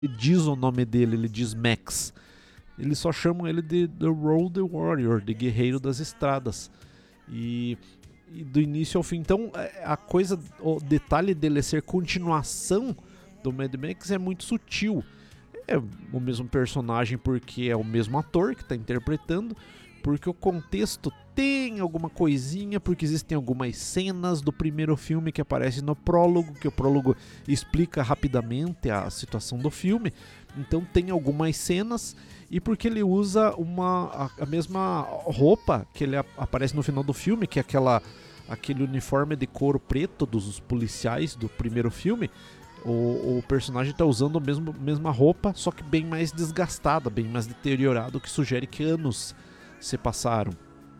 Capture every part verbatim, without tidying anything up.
diz o nome dele, ele diz Max. Eles só chamam ele de The Road Warrior, de Guerreiro das Estradas. E, e do início ao fim. Então, a coisa, o detalhe dele ser continuação do Mad Max é muito sutil. É o mesmo personagem porque é o mesmo ator que está interpretando, porque o contexto tem alguma coisinha, porque existem algumas cenas do primeiro filme que aparecem no prólogo, que o prólogo explica rapidamente a situação do filme. Então tem algumas cenas, e porque ele usa uma, a, a mesma roupa que ele a, aparece no final do filme, que é aquela, aquele uniforme de couro preto dos policiais do primeiro filme. O, o personagem está usando a mesma, mesma roupa, só que bem mais desgastada, bem mais deteriorada, o que sugere que anos se passaram.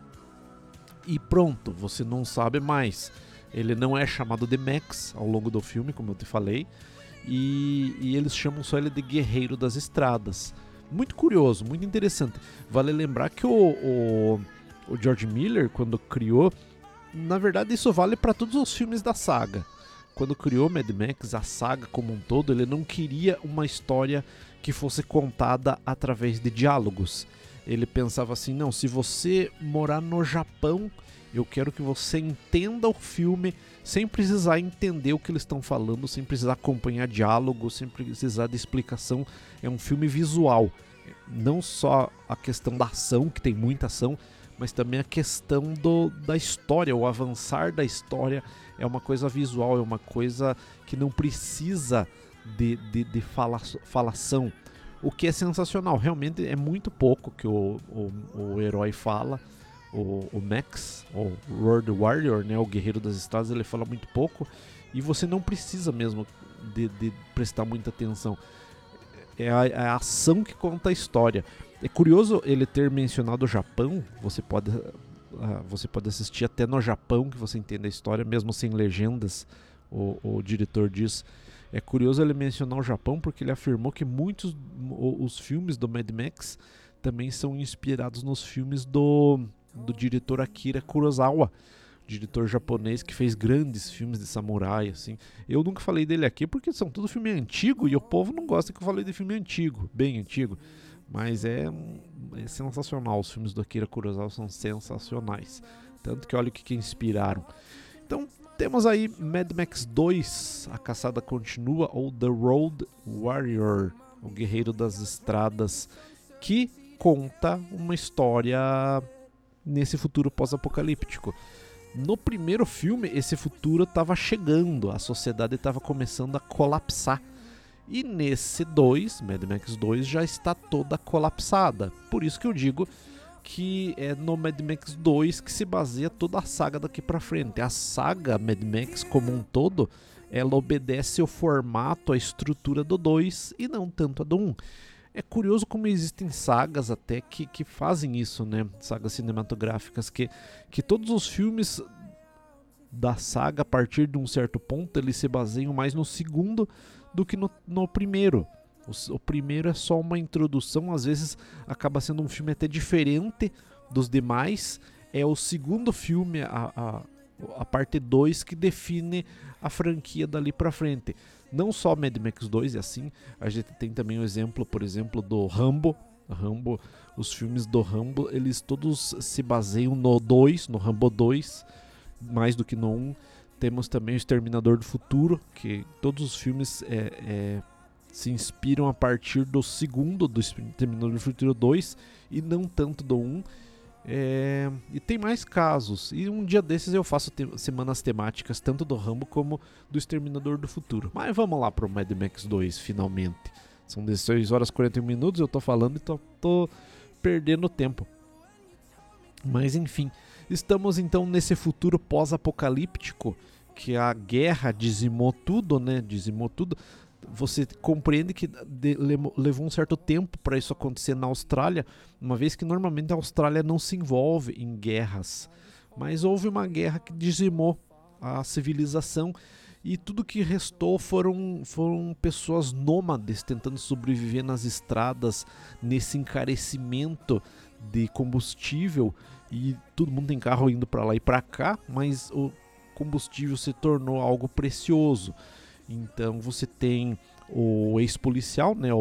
E pronto, você não sabe mais. Ele não é chamado de Max ao longo do filme, como eu te falei, e, e eles chamam só ele de Guerreiro das Estradas. Muito curioso, muito interessante. Vale lembrar que o, o, o George Miller, quando criou, na verdade isso vale para todos os filmes da saga. Quando criou Mad Max, a saga como um todo, ele não queria uma história que fosse contada através de diálogos. Ele pensava assim, não, se você morar no Japão, eu quero que você entenda o filme sem precisar entender o que eles estão falando, sem precisar acompanhar diálogo, sem precisar de explicação. É um filme visual, não só a questão da ação, que tem muita ação, mas também a questão do, da história, o avançar da história é uma coisa visual, é uma coisa que não precisa de, de, de fala, falação. O que é sensacional, realmente é muito pouco que o, o, o herói fala, o, o Max, o Road Warrior, né, o Guerreiro das Estradas, ele fala muito pouco e você não precisa mesmo de, de prestar muita atenção. É a, é a ação que conta a história. É curioso ele ter mencionado o Japão, você pode, uh, você pode assistir até no Japão que você entende a história, mesmo sem legendas, o, o diretor diz. É curioso ele mencionar o Japão porque ele afirmou que muitos os filmes do Mad Max também são inspirados nos filmes do, do diretor Akira Kurosawa, diretor japonês que fez grandes filmes de samurai, assim. Eu nunca falei dele aqui porque são tudo filme antigo e o povo não gosta que eu falei de filme antigo, bem antigo. Mas é, é sensacional, os filmes do Akira Kurosawa são sensacionais. Tanto que olha o que, que inspiraram. Então, temos aí Mad Max dois, A Caçada Continua, ou The Road Warrior, o Guerreiro das Estradas, que conta uma história nesse futuro pós-apocalíptico. No primeiro filme, esse futuro estava chegando, a sociedade estava começando a colapsar. E nesse dois, Mad Max dois, já está toda colapsada. Por isso que eu digo que é no Mad Max dois que se baseia toda a saga daqui pra frente. A saga Mad Max como um todo, ela obedece o formato, a estrutura do dois e não tanto a do um. É curioso como existem sagas até que, que fazem isso, né? Sagas cinematográficas, que, que todos os filmes da saga, a partir de um certo ponto, eles se baseiam mais no segundo do que no, no primeiro. O, o primeiro é só uma introdução, às vezes acaba sendo um filme até diferente dos demais. É o segundo filme, a, a, a parte dois, que define a franquia dali pra frente. Não só Mad Max dois é assim, a gente tem também o exemplo, por exemplo, do Rambo. Rambo, os filmes do Rambo, eles todos se baseiam no dois, no Rambo dois, mais do que no um. Temos também o Exterminador do Futuro, que todos os filmes é, é, se inspiram a partir do segundo, do Exterminador do Futuro dois, e não tanto do um. É, e tem mais casos, e um dia desses eu faço te- semanas temáticas tanto do Rambo como do Exterminador do Futuro. Mas vamos lá pro Mad Max dois, finalmente. São dezesseis horas e quarenta e um minutos, eu tô falando e tô, tô perdendo tempo. Mas enfim, estamos então nesse futuro pós-apocalíptico, que a guerra dizimou tudo, né? Dizimou tudo. Você compreende que de, levou um certo tempo para isso acontecer na Austrália, uma vez que normalmente a Austrália não se envolve em guerras. Mas houve uma guerra que dizimou a civilização e tudo que restou foram, foram pessoas nômades tentando sobreviver nas estradas, nesse encarecimento de combustível, e todo mundo tem carro indo para lá e para cá, mas o combustível se tornou algo precioso. Então você tem o ex-policial, né,